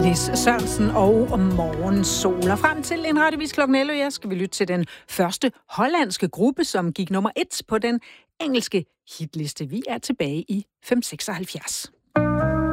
Nis Sørensen og Morgensol. Og frem til en radiovis kl. 11 skal vi lytte til den første hollandske gruppe, som gik nummer 1 på den engelske hitliste. Vi er tilbage i 576.